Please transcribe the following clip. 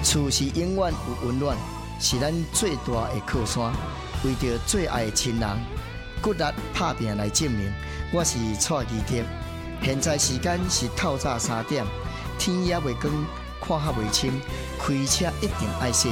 厝是永远有温暖，是咱最大的靠山。为着最爱的亲人，骨力打拼来证明。我是蔡基德，现在时间是透早3点，天也未光，看较未清，开车一定爱小